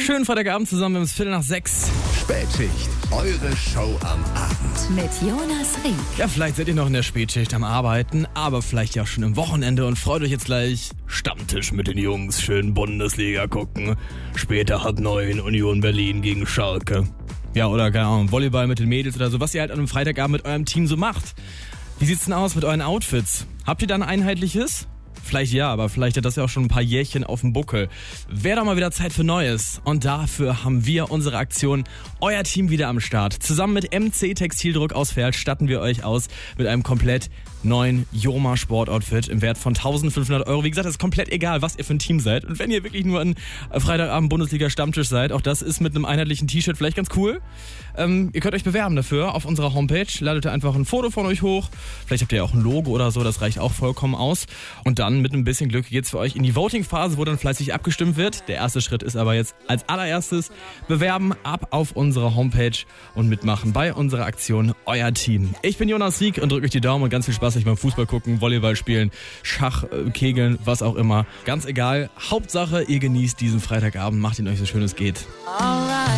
Schönen Freitagabend zusammen, bis 5:45. Spätschicht, eure Show am Abend. Mit Jonas Rieck. Ja, vielleicht seid ihr noch in der Spätschicht am Arbeiten, aber vielleicht ja auch schon im Wochenende und freut euch jetzt gleich Stammtisch mit den Jungs, schön Bundesliga gucken. Später 8:30 Union Berlin gegen Schalke. Ja, oder keine Ahnung, Volleyball mit den Mädels oder so, was ihr halt an einem Freitagabend mit eurem Team so macht. Wie sieht's denn aus mit euren Outfits? Habt ihr da ein einheitliches? Vielleicht ja, aber vielleicht hat das ja auch schon ein paar Jährchen auf dem Buckel. Wäre doch mal wieder Zeit für Neues. Und dafür haben wir unsere Aktion Euer Team wieder am Start. Zusammen mit MC Textildruck aus Verl statten wir euch aus mit einem komplett neuen Joma Sportoutfit im Wert von 1.500 €. Wie gesagt, es ist komplett egal, was ihr für ein Team seid. Und wenn ihr wirklich nur ein Freitagabend Bundesliga Stammtisch seid, auch das ist mit einem einheitlichen T-Shirt vielleicht ganz cool. Ihr könnt euch bewerben dafür auf unserer Homepage. Ladet einfach ein Foto von euch hoch. Vielleicht habt ihr ja auch ein Logo oder so, das reicht auch vollkommen aus. Und dann mit ein bisschen Glück geht's für euch in die Voting-Phase, wo dann fleißig abgestimmt wird. Der erste Schritt ist aber jetzt als allererstes bewerben, ab auf unsere Homepage und mitmachen bei unserer Aktion Euer Team. Ich bin Jonas Rieck und drücke euch die Daumen und ganz viel Spaß euch beim Fußball gucken, Volleyball spielen, Schach, Kegeln, was auch immer. Ganz egal. Hauptsache, ihr genießt diesen Freitagabend, macht ihn euch so schön es geht.